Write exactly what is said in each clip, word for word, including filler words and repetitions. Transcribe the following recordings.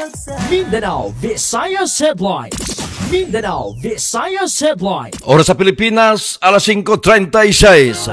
Mindanao Visayas Headlines. Mindanao Visayas Headlines. Oras sa Pilipinas, alas singko treinta y seis.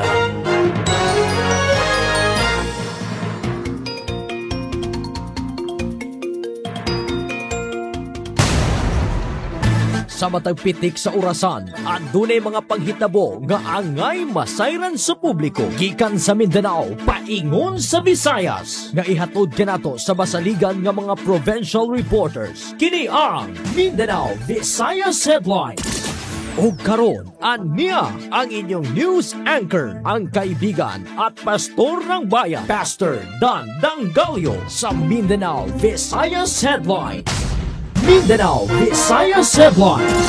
Sa matag pitik sa orasan, andunay mga panghitabo nga angay masayran sa publiko. Gikan sa Mindanao, paingon sa Visayas. Nga ihatod kanato sa basaligan nga mga provincial reporters. Kini ang Mindanao Visayas Headlines. O karon, ania ang inyong news anchor, ang kaibigan at pastor ng bayan, Pastor Dan Dangalio sa Mindanao Visayas Headlines. Mindanao Visayas Headlines.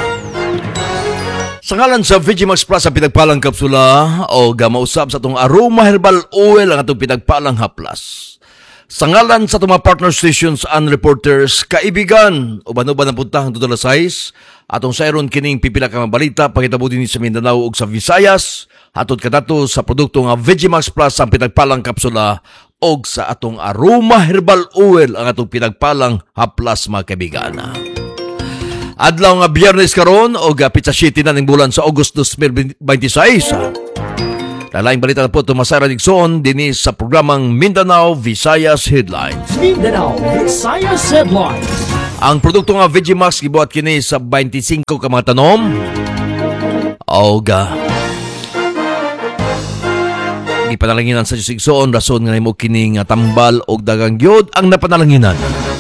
Sa ngalan sa Vegimax Plus ang pinagpalang kapsula o gamausab sa itong Aroma Herbal Oil ang itong pinagpalang haplas. Sa ngalan sa itong mga partner stations and reporters, kaibigan, uban-uban ang puntahang tutula size, atong sayron kining pipila ka balita, pakitabo din sa Mindanao ug sa Visayas, hatod kadato sa produkto nga Vegimax Plus ang pinagpalang kapsula og sa atong Aroma Herbal Oil ang atong pinagpalang haplas mga kaibigan. Adlaw nga Biyernes karon og pizza city na ning bulan sa August twenty twenty-six. Lalaing balita na po tumasara digsoon dinhi sa programang Mindanao Visayas Headlines. Mindanao Visayas Headlines. Ang produkto nga Vegimax gibuhat kini sa twenty-five ka mga tanom. Og ipanalanginan sa Diyos igsoon, rason nga nimo kining tambal og dagang gyud ang napanalanginan.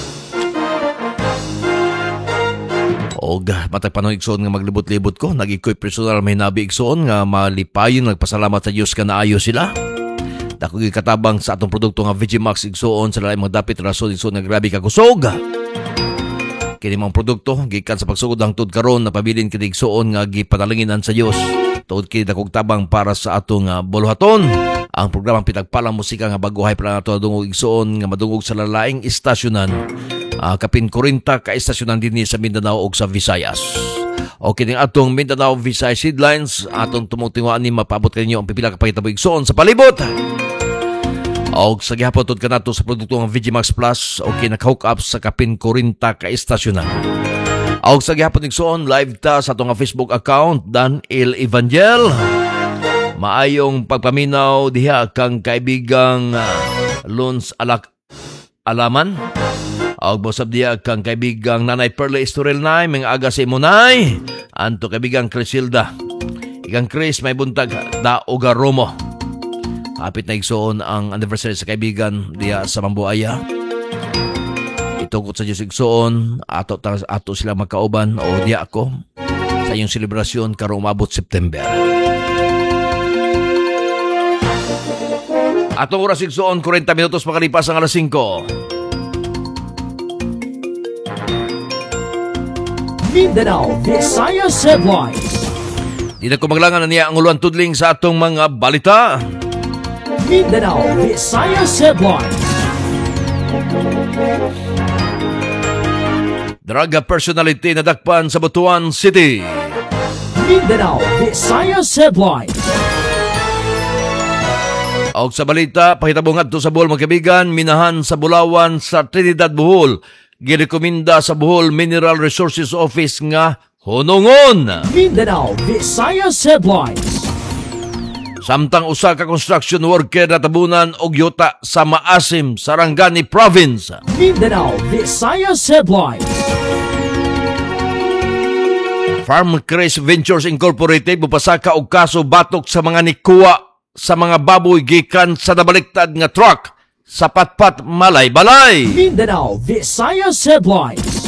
Og matag panahon igsoon nga maglibot-libot ko, nag-ikoy personal may nabi igsoon nga malipayon, nagpasalamat sa Diyos ka naayo sila. Dako gyud katabang sa atong produkto nga Vegimax igsoon sa laing mga dapit rason igsoon nga grabe ka kusog. Kini mga produkto gikan sa pagsugod hangtod karon napabilin kini igsoon nga gipanalanginan sa Dios. Tuod kini dakog tabang para sa atong uh, buluhaton. Ang programang pinagpalang musika nga baguhay para nato dungog igsoon nga madungog sa lalaing istasyonan. Uh, kapin forty ka istasyonan dinhi sa Mindanao ug sa Visayas. O kining atong Mindanao Visayas Headlines atong tumutinguan ni mapabot kaninyo ang pipila ka pahitabo igsoon sa palibot. Og sa gihapon tud kanato sa produkto ng Vegimax Plus o kinaka-hook up sa kapin forty ka istasyonan. Og sa gihapon igsoon live ta sa atong Facebook account Dan El Evangel. Maayong pagpaminaw diha kang kaibigang uh, Lons Alak Alaman. Og bosab diha kang kaibigang Nanay Perla Estoril Nay mga aga sa imunay. Anto kaibigang Crisilda. Ikang Chris may buntag Daoga Romo. Hapit na igsoon ang anniversary sa kaibigan diya sa Mambuaya. Itungkot sa Diyos igsoon, ato, ato sila magkauban o diya ako sa iyong selebrasyon karong umabot September. Atong oras igsoon, forty minutos makalipas ang alas singko. Mindanao Visayas Headlines. Di na kumaglangan na niya ang uluan tudling sa atong mga balita. Mindanao Visayas Headlines. Draga personality na dakpan sa Butuan City. Mindanao Visayas Headlines. Og sa balita, pahitabong adto sa Bohol mga kaibigan, minahan sa Bulawan sa Trinidad, Bohol. Girekomenda sa Bohol Mineral Resources Office nga hunungon. Mindanao Visayas Headlines. Samtang usa ka construction worker na tabunan og yuta sa Maasim, Sarangani Province. Mindanao Visayas Headlines. Farm Crest Ventures Incorporated bupasaka og kaso batok sa mga nikuha sa mga baboy gikan sa nabaliktad nga truck sa Patpat, Malay-Balay. Mindanao Visayas Headlines.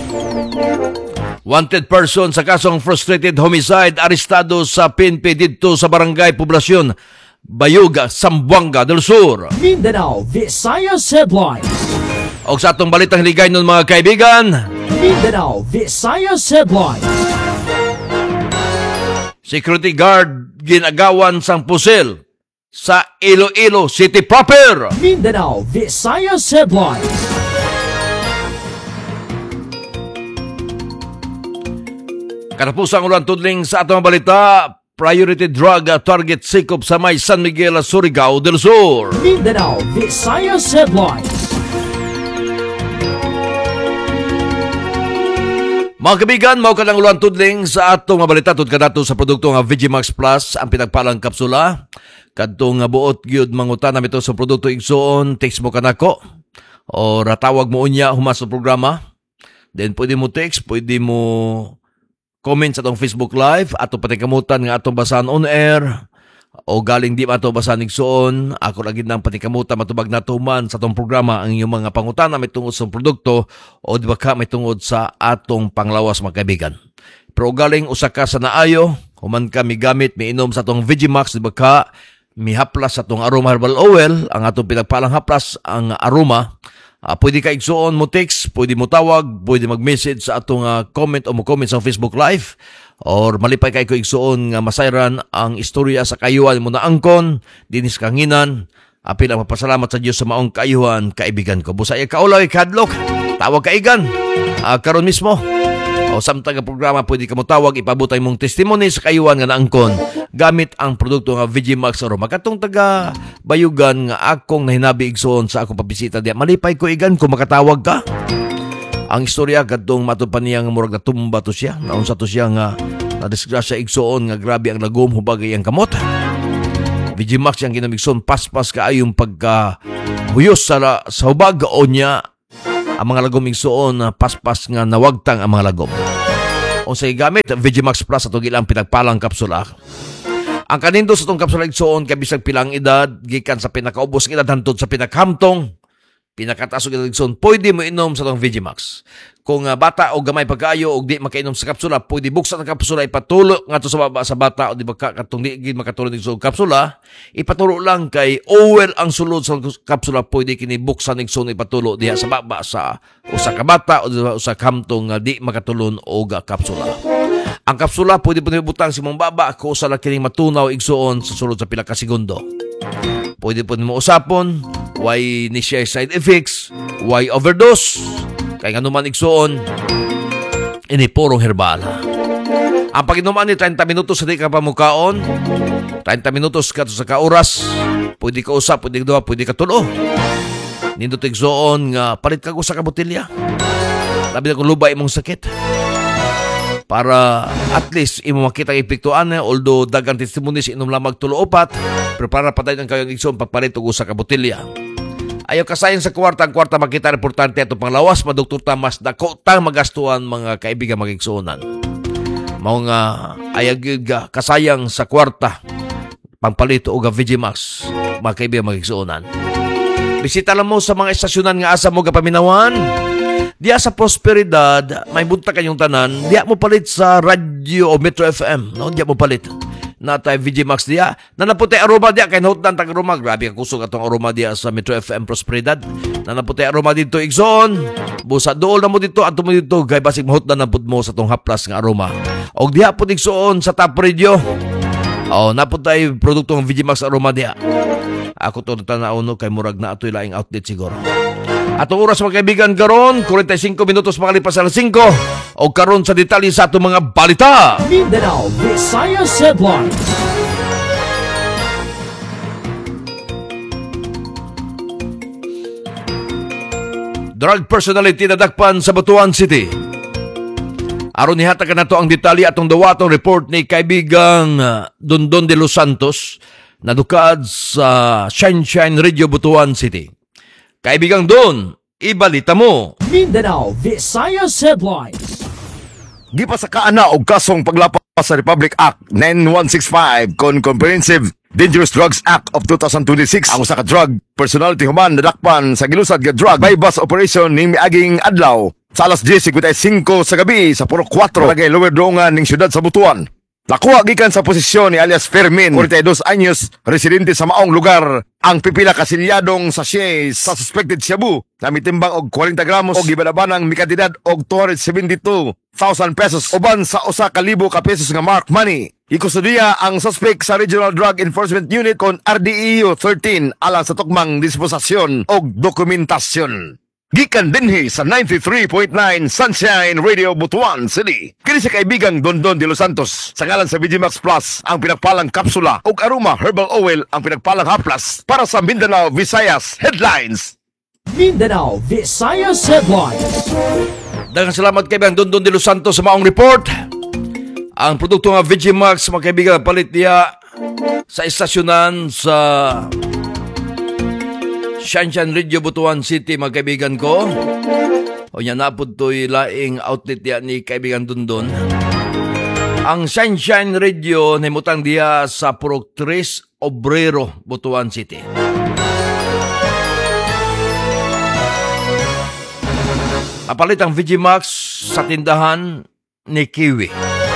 Wanted person sa kasong frustrated homicide arestado sa P N P didto sa Barangay Poblasyon, Bayuga, Zamboanga del Sur. Mindanao Visayas Headlines. Og sa atong balitang hiligay nun mga kaibigan, Mindanao Visayas Headlines. Security guard ginagawan sang pusil sa Iloilo City proper. Mindanao Visayas Headlines. Katapusang ulan tudling sa atong balita, priority drug target sikop sa may San Miguel, Surigao del Sur. Mindanao Visayas Headlines. Mga kaibigan, mao ka lang ulan tudling sa atong nga balita tud kadato sa produkto nga Vegimax Plus ang pinagpalang kapsula. Kadtong nga buot gyud mangutan nami to sa produkto igsoon, text mo kanako o ratawag mo unya humas sa programa. Then pwede mo text, pwede mo comment sa atong Facebook Live ato patikamutan nga atong basahan on air. O galing di mato basahan igsoon, ako lagi nang patikamutan matubag natuman sa atong programa ang inyong mga pangutana may tungod sa produkto o di ba ka may tungod sa atong panglawas mga kaibigan. Pero galing usa ka sa naayo, human ka migamit, miinom sa atong Vegimax, di ba ka mihaplas sa atong Aroma Herbal Oil, ang atong pinagpalang haplas ang aroma. Uh, pwede ka igsoon mo text, pwede mo tawag, pwede mag-message sa atong uh, comment o mo comment sa Facebook Live. Or malipay kay ko igsuon nga masayran ang istorya sa kayuhan mo na angkon, dinis kanginan, apil ang mapasalamat sa Diyos sa maong kayuhan, kaibigan ko. Busay kaulaw, ikadlok, tawag kaigan, uh, karon mismo. O samtang ang programa, pwede ka mo tawag, ipabutay mong testimony sa kayuhan nga naangkon, gamit ang produkto nga Vegimax Aroma. Katong taga bayugan nga akong nahinabi igsuon sa akong pabisita diya, malipay ko igan kung makatawag ka. Ang istorya kadtong matupan niya nga murag natumba to siya. Naunsa to siya nga nadisgrasya igsoon nga grabe ang lagom hubag iyang kamot. Vegimax yang ginamigsoon paspas kaayong pagka huyos sa, sa hubag o niya ang mga lagom igsoon paspas nga nawagtang ang mga lagom. Unsay gamit Vegimax Plus ato gilang pinagpalang kapsula. Ang kanindo sa tong kapsula igsoon kay bisag pilang edad gikan sa pinakaubos nga edad hangtod sa pinakhamtong pinakataas og edad, pwede mo inom sa tong Vegimax. Kung uh, bata o gamay pagkaayo o di makainom sa kapsula, pwede buksan ang kapsula, ipatulo nga to sa baba sa bata o di ba katong di gid makatulog sa kapsula, ipatulo lang kay oil ang sulod sa kapsula, pwede kini buksan igsoon ipatulo diha sa baba sa usa ka bata o diba, usa ka hamtong nga di makatulon og kapsula. Ang kapsula pwede po butang si mong baba kung usa lang kining matunaw igsoon sa sulod sa pila ka segundo. Pwede po mo usapon, why ni siya side effects, why overdose, kaya nga naman igsoon, ini purong herbal. Ang pag-inuman ni thirty minutos sa di ka pamukaon, thirty minutos ka sa kauras, pwede ka usap, pwede ka duha, pwede ka tulo. Nindot igsoon nga palit ka ko sa kabotilya. Labi na kung lubay mong sakit. Para at least imo makita ang epektuan, although dagang testimony sa inom lamang tulo upat, pero para patay ng kayong igsoon pagpalit og usa ka botilya. Ayaw kasayang sa kwarta, ang kwarta makita importante ato panglawas, madoktor ta mas dako tang magastuan mga kaibigan magigsuonan. Mao nga ayaw gyud kasayang sa kwarta pangpalit og Vegimax mga kaibigan magigsuonan. Bisita lang mo sa mga estasyonan nga asa mo gapaminawan. Diya sa Prosperidad, may bunta kayong tanan, diya mo palit sa radyo o Metro F M, no? Diya mo palit. Na tayo Vegimax diya. Nanaputi aroma diya, kay naut ng tag-aroma. Grabe ka kusog atong aroma diya sa Metro F M Prosperidad. Nanaputi aroma dito, igsoon. Busa, dool na mo dito, ato mo dito, kay basig mahut na naput mo sa tong haplas ng aroma. O diya po igsoon sa Top Radio. O, naput tayo produktong Vegimax Aroma diya. Ako to natanaw no, kay murag na ato'y laing outlet siguro. Atong oras mga kaibigan karon, forty-five minutos makalipas alas five. O karon sa detalye sa atong mga balita. Mindanao Visayas Headlines. Drug personality nadakpan sa Butuan City. Aron nihatag na to ang detalye atong dawatong report ni kaibigang Dondon de los Santos na dukad sa Shine Shine Radio Butuan City. Kaibigang Don, ibalita mo. Mindanao Visayas Headlines. Gipasa kaana og kasong paglapas sa Republic Act nine one six five kon Comprehensive Dangerous Drugs Act of twenty twenty-six. Ang usa ka drug personality human nadakpan sa gilusad nga drug bypass operation ning miaging adlaw sa alas ten fifty-five sa gabi sa Purok four barangay Lower Dongan ning siyudad sa Butuan. Nakuha gikan sa posisyon ni alias Fermin, forty-two anyos, residente sa maong lugar, ang pipila kasilyadong sachet sa suspected shabu na mitimbang og forty gramos og gibalabanang mikantidad og two hundred seventy-two thousand pesos uban sa usa ka libo ka pesos nga mark money. Ikustudiya ang suspect sa Regional Drug Enforcement Unit kon R D E U thirteen alang sa tukmang disposasyon og dokumentasyon. Gikan dinhi sa ninety-three point nine Sunshine Radio Butuan City. Kini sa kaibigang Dondon de los Santos sa ngalan sa Vegimax Plus ang pinagpalang kapsula ug Aroma Herbal Oil ang pinagpalang haplas para sa Mindanao Visayas Headlines. Mindanao Visayas Headlines. Daghang salamat kay Bang Dondon de Los Santos sa maong report. Ang produkto nga Vegimax, mga kaibigan, palit niya sa estasyonan sa Shanshan Radio, Butuan City, mga kaibigan ko. O niya napod to'y laing outlet niya ni kaibigan Dondon. Ang Sunshine Radio nimutang diya sa Purok Tres Obrero, Butuan City. Mapalit ang Vegimax sa tindahan ni Kiwi.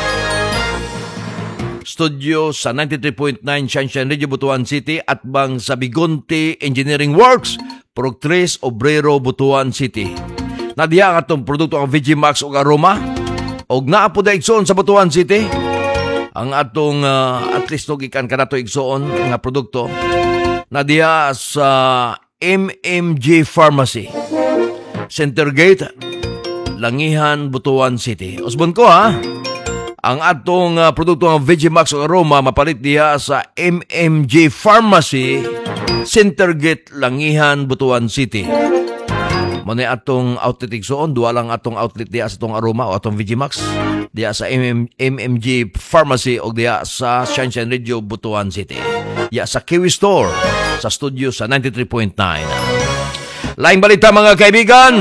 Studio sa ninety-three point nine Sunshine Radio, Butuan City at bang sa Bigonte Engineering Works, Purok Tres Obrero, Butuan City. Nadiya ang atong produkto ang Vegimax o aroma og naa po da igsoon sa Butuan City. Ang atong uh, at least no gikan kanato igsoon nga produkto nadiya sa M M G Pharmacy, Center Gate, Langihan, Butuan City. Usbon ko ha, ang atong uh, produkto ng Vegimax o aroma mapalit diya sa M M G Pharmacy, Center Gate, Langihan, Butuan City. Muna atong outlet igsoon, duwa lang atong outlet diya sa atong aroma o atong Vegimax diya sa M M G Pharmacy o diya sa Sunshine Radio, Butuan City. Diya sa Kiwi Store, sa studio sa ninety-three point nine. Laing balita mga kaibigan.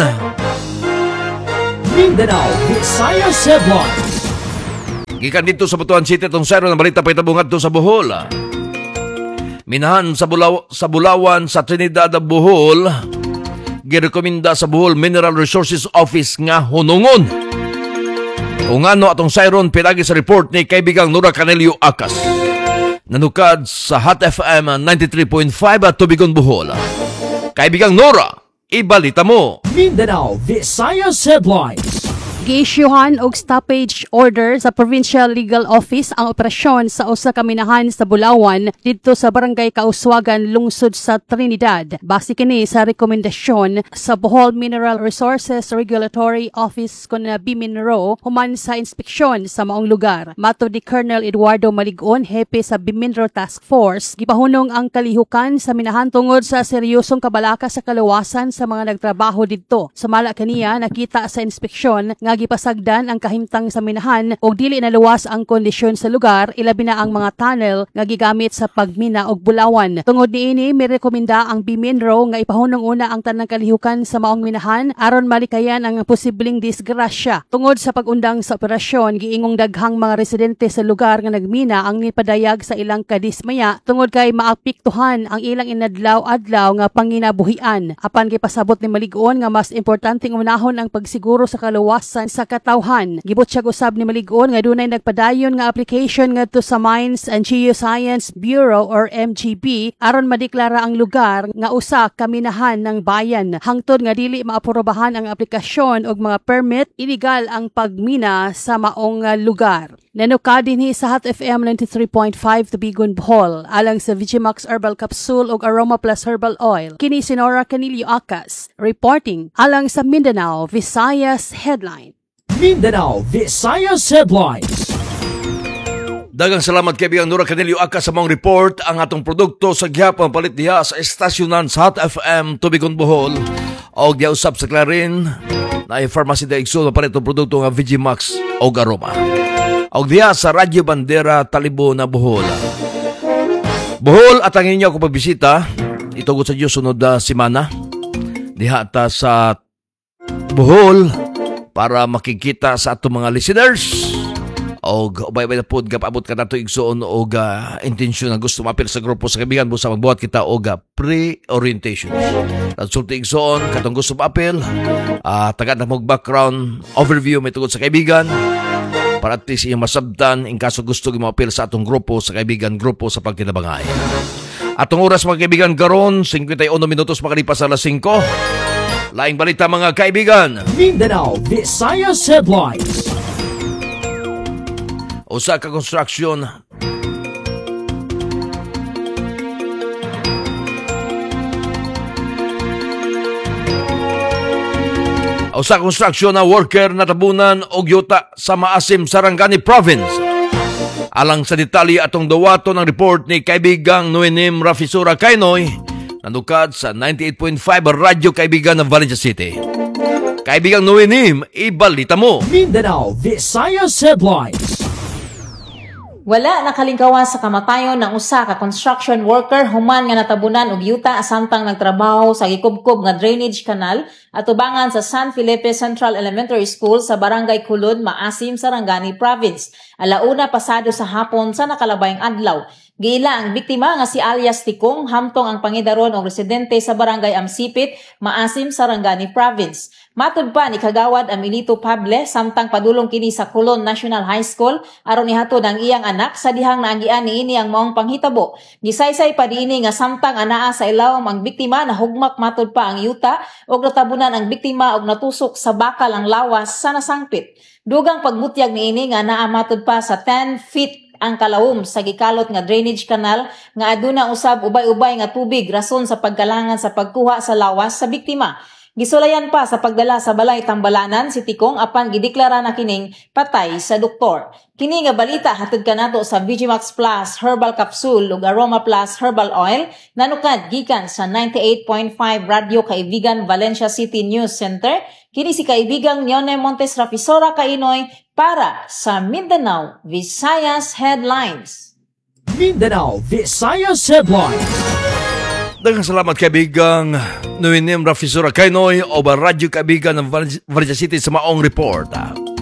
Mindanao Visayas Headlines. Gikan dito sa Butuan City itong sayro ng balita pa itabungan dito sa Bohol. Minahan sa, Bulaw sa Bulawan sa Trinidad, Bohol. Girekomenda sa Bohol Mineral Resources Office nga hunungon. Kung ano atong sayron pinagi sa report ni kaibigang Nora Canelio Acas. Nanukad sa Hot F M ninety-three point five at Tubigon, Bohol. Kaibigang Nora, ibalita mo. Mindanao Visayas Headlines. Gi-issuehan og stoppage order sa Provincial Legal Office ang operasyon sa usa ka minahan sa Bulawan didto sa Barangay Kauswagan, lungsod sa Trinidad. Base kini sa rekomendasyon sa Bohol Mineral Resources Regulatory Office kun BIMINRO human sa inspeksyon sa maong lugar. Matud ni Colonel Eduardo Maligon, hepe sa BIMINRO Task Force, gipahunong ang kalihukan sa minahan tungod sa seryosong kabalaka sa kalawasan sa mga nagtrabaho didto. Sumala kaniya nakita sa inspeksyon nga gipasagdan ang kahimtang sa minahan og dili na luwas ang kondisyon sa lugar, ilabi na ang mga tunnel nga gigamit sa pagmina og bulawan. Tungod niini mirekomenda ang BIMINRO nga ipahunong una ang tanang kalihukan sa maong minahan aron malikayan ang posibleng disgrasya. Tungod sa pag-undang sa operasyon, giingong daghang mga residente sa lugar nga nagmina ang nipadayag sa ilang kadismaya tungod kay maapektuhan ang ilang inadlaw-adlaw nga panginabuhian. Apan gipasabot ni Maligon nga mas importanteng unahon ang pagsiguro sa kalawasan sa katawhan. Gibot siya usab ni Maligon nga dunay nagpadayon nga application ngadto sa Mines and Geoscience Bureau or M G B aron madeklara ang lugar nga usa ka minahan ng bayan. Hangtod nga dili maaprobahan ang aplikasyon og mga permit, illegal ang pagmina sa maong lugar. Nanukad dinhi sa Hot F M ninety-three point five Tubigon, Bohol alang sa Vegimax Herbal Capsule ug Aroma Plus Herbal Oil. Kini si Nora Canelio Acas reporting alang sa Mindanao Visayas Headline. Mindanao Visayas Headlines. Dagang salamat kay Biyang Nora Canelio Acas sa mong report. Ang atong produkto sa gihapon palit diha sa estasyonan sa Hot F M Tubigon, Bohol o diya usab sa Clarin na i-pharmacy da igsoon palit ang produkto nga Vegimax o aroma o diya sa Radyo Bandera Talibo na Bohol. Bohol at ang inyo ako pagbisita itugod sa Diyos sunod na simana diha ta sa Bohol para makikita sa atong mga listeners og ubay-ubay na pod gapabot ka nato igsoon og uh, intensyon nga gusto mapil sa grupo sa kaibigan mo sa magbuhat kita og uh, pre-orientation. Nagsulti igsoon katong gusto mapil uh, tagad na mong background overview may tungod sa kaibigan para at least iyong masabtan in kaso gusto mapil sa atong grupo sa kaibigan grupo sa pagtinabangay. Atong oras mga kaibigan karon fifty-one minutos makalipas sa alas singko. Laing balita mga kaibigan. Mindanao Visayas Headlines. Usa ka construction Usa ka construction na worker na tabunan og yuta sa Maasim, Sarangani Province. Alang sa detalye atong dawato ng report ni kaibigang Noenim Rafisura Kainoy nanukad sa ninety-eight point five Radyo Kaibigan ng Valencia City. Kaibigang Noenim, ibalita mo. Mindanao Visayas Headlines. Wala nakalingkawa sa kamatayon ng usa ka construction worker human nga natabunan og yuta samtang nagtrabaho sa gikubkob nga drainage canal atubangan sa San Felipe Central Elementary School sa Barangay Kulod, Maasim, Sarangani Province. Alauna pasado sa hapon sa nakalabayng adlaw. Giila ang biktima nga si alias Tikong hamtong ang pangidaron og residente sa Barangay Amsipit, Maasim, Sarangani Province. Matud pa ni Kagawad Amilito Pable samtang padulong kini sa Colon National High School aron ihatod ang iyang anak sa dihang naagian niini ang maong panghitabo. Gisaysay pa diini nga samtang anaa sa ilawom ang biktima nahugmak matud pa ang yuta og natabunan ang biktima og natusok sa bakal ang lawas sa nasangpit. Dugang pagbutyag niini nga naa matud pa sa ten feet ang kalawom sa gikalot nga drainage canal nga aduna usab ubay-ubay nga tubig rason sa pagkalangan sa pagkuha sa lawas sa biktima. Gisulayan pa sa pagdala sa balay tambalanan si Tikong apan gideklara na kining patay sa doktor. Kini nga balita hatod kanato sa Vigimax Plus Herbal Capsule ug Aroma Plus Herbal Oil nanukad gikan sa ninety-eight point five Radio Kaibigan Valencia City News Center. Kini si kaibigang Nione Montes Rafisora Kainoy para sa Mindanao Visayas Headlines. Mindanao Visayas Headlines. Daghang salamat kaibigang Noenim Rafisura Kainoy o ba radyo kaibigan ng Valencia City sa maong report.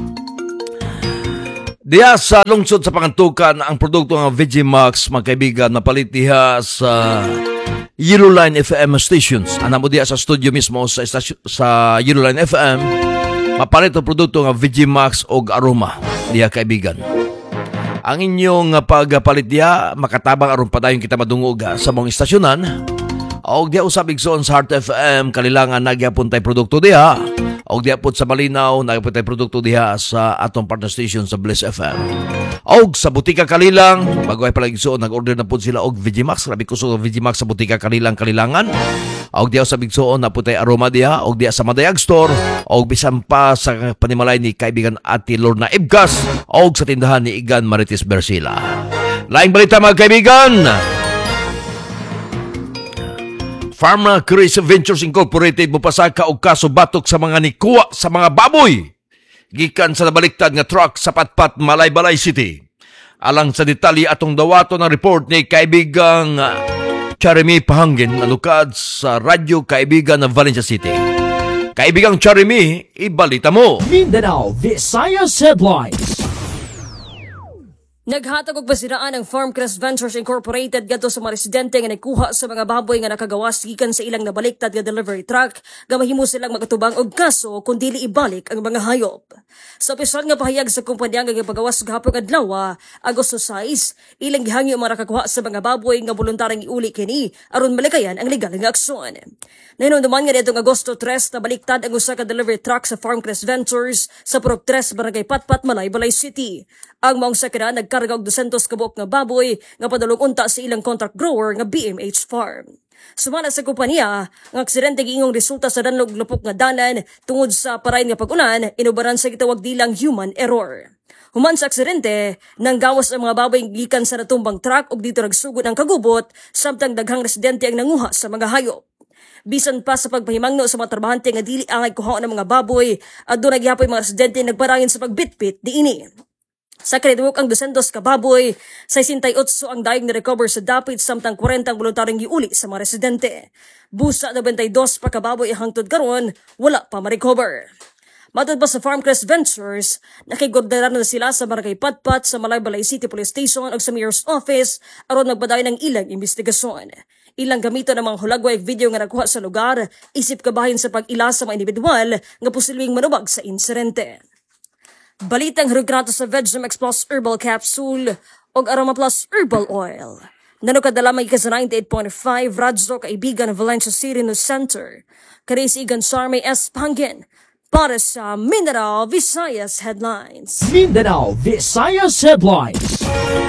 Diya sa lungsod sa pangantukan ang produkto ng Vigimax mga kaibigan napalit diha sa Yellow Line F M stations. Ana mo diya sa studio mismo sa estasyon, sa Yellow Line F M mapalit ang produkto ng Vigimax o Aroma diya kaibigan. Ang inyong pagpalit diya makatabang aron padayon kita madungog sa mga istasyonan. Og diya usab igsoon sa Heart F M kalilangan nagyapon tay produkto diha. Og diya pud sa Malinaw nagyapon tay produkto diha sa atong partner station sa Bliss F M. Og sa Butika Kalilang bago ay pala igsoon nag-order na pud sila og Vigimax. Grabe kusog ang Vigimax sa Butika Kalilang Kalilangan. Og diya usab igsoon na pud tay Aroma diha og diya sa Madayag Store og bisan pa sa panimalay ni kaibigan Ate Lorna Ibgas og sa tindahan ni Igan Marites Bersila. Laing balita mga kaibigan. Pharma Chris Ventures Incorporated mupasaka og kaso batok sa mga nikuha sa mga baboy gikan sa nabaliktad nga truck sa Patpat, Malaybalay City. Alang sa detalye atong dawato ng report ni kaibigang Charimi Pahangin nanukad sa radyo kaibigan ng Valencia City. Kaibigang Charimi, ibalita mo. Mindanao Visayas Headlines. Naghatag og basiraan ang Farmcrest Ventures Incorporated gadto sa mga residente nga nagkuha sa mga baboy nga nakagawas gikan sa ilang nabaliktad nga delivery truck nga mahimo silang magatubang og kaso kun dili ibalik ang mga hayop. Sa opisyal nga pahayag sa kumpanya nga gipagawas gahapon adlaw, Agosto sais, ilang gihangyo ang mga nakakuha sa mga baboy nga voluntaryong iuli kini aron malikayan ang legal nga aksyon. Nahinumduman nga nitong Agosto tres nabaliktad ang usa ka delivery truck sa Farmcrest Ventures sa Purok tres, Barangay Patpat, Malaybalay City. Ang maong sakira nagkarga og dusentos kabuok nga baboy nga padulong unta sa ilang contract grower nga B M H Farm. Sumala sa kompanya, ang aksidente giingong resulta sa danlog lupok nga dalan tungod sa parayon nga pag-ulan inubaran sa gitawag dilang human error. Human sa aksidente, nanggawas ang mga baboy gikan sa natumbang truck ug dito nagsugod ang kagubot samtang daghang residente ang nanguha sa mga hayop. Bisan pa sa pagpahimangno sa mga trabahante nga dili angay kuhaon ng mga baboy, adto nagyapoy mga residente nagbarangin sa pagbitbit diini. Sa kredwok ang dusentos ka baboy, sesentayot ang dayong ni-recover sa dapit samtang forty ang voluntaryong giuli sa mga residente. Busa ninety-two pa ka baboy hangtod karon, wala pa ma-recover. Matod pa sa Farmcrest Ventures, nakigorderan na sila sa Barangay Patpat sa Malaybalay City Police Station o sa Mayor's Office aron magbaday ng ilang investigasyon. Ilang gamito ng mga hulagway video nga nakuha sa lugar, isip kabahin sa pag-ila sa mga individual nga posibleng manubag sa insidente. Balitang hurugnato sa Vegimax Plus Herbal Capsule o Aroma Plus Herbal Oil. Nanukadala may ka sa ninety-eight point five Radyo Kaibigan Valencia City News Center. Karisi Igan Sarme S. Pangin para sa Mindanao Visayas Headlines. Mindanao Visayas Headlines.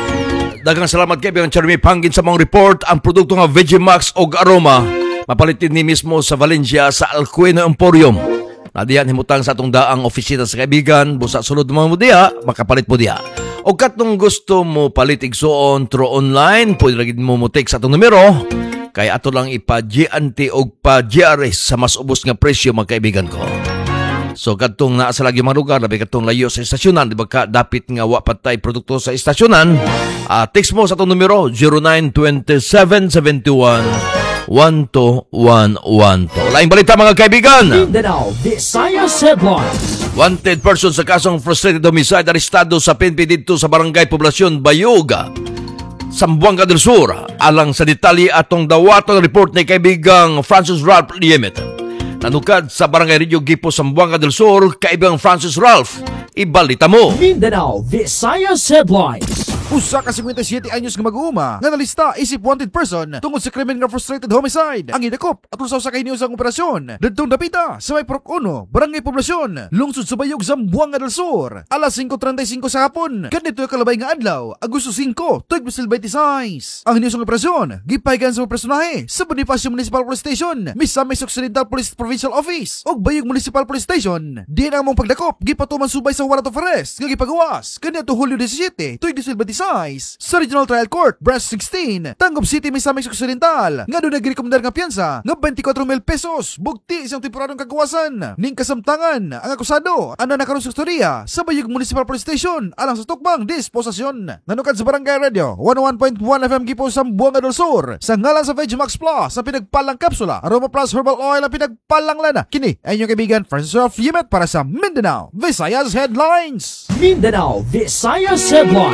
Daghang salamat kay Biang Charmi Pangin sa mong report. Ang produkto nga Vigimax o Aroma mapalitin ni mismo sa Valencia sa Alcueno Emporium. Nadiyan himutang sa atong daang opisina sa kaibigan, busa sulod mo mo diha, makapalit mo diha. O katong gusto mo palit igsoon through online, pwede lagi mo mo text sa atong numero, kaya ato lang ipa-G N T o pa-G R S sa mas ubos nga presyo mga kaibigan ko. So kadtong naa sa lagi mga lugar, labi kadtong layo sa istasyonan, di ba ka dapit nga wa patay produkto sa istasyonan, uh, text mo sa itong numero zero nine two seven seven one one two one one two. Laing balita mga kaibigan. Mindanao Visayas Headlines. Wanted person sa kasong frustrated homicide arestado sa P N P dito sa Barangay Poblasyon Bayuga, Zamboanga del Sur. Alang sa detalye atong dawaton report ni kaibigang Francis Ralph Liemet. Nanukad sa Barangay Rio Gipo, Zamboanga del Sur, kaibigang Francis Ralph. Ibalita mo. Mindanao Visayas Headlines. Usa ka fifty-seven anyos nga mag-uuma nga nalista isip wanted person tungod sa krimen nga frustrated homicide ang idakop at usaw sa kahiniusang operasyon dadtong dapita sa may Prok uno, Barangay Poblasyon, lungsod sa Bayog, Zamboanga del Sur, alas five thirty-five sa hapon. Kanito yung kalabay nga adlaw, Agosto five, tuig twenty twenty-six. Ang hiniusang operasyon gipahigan sa mga personahe sa Bonifacio Municipal Police Station, Misamis Occidental Police Provincial Office ug Bayog Municipal Police Station. Diin ang mong pagdakop gipatuman subay sa warrant of arrest nga gipagawas kanito Hulyo seventeen, tuig twenty twenty-six sa Regional Trial Court, Breast sixteen, Tangub City, Misamis Occidental, nga doon nagrekomendar nga piyansa nga twenty-four mil pesos, bugti isang temporadong kagawasan. Ning kasamtangan, ang akusado, ana nakaroon sa istorya sa Bayog Municipal Police Station, alang sa tukbang disposasyon. Nanukad sa Barangay Radio, one oh one point one F M Gipo, Zamboanga del Sur, sa ngalan sa Vegemax Plus, sa pinagpalang kapsula, Aroma Plus Herbal Oil, ang pinagpalang lana. Kini ay inyong kaibigan, Francis Ralph Liemet para sa Mindanao Visayas Headlines. Mindanao Visayas Headlines.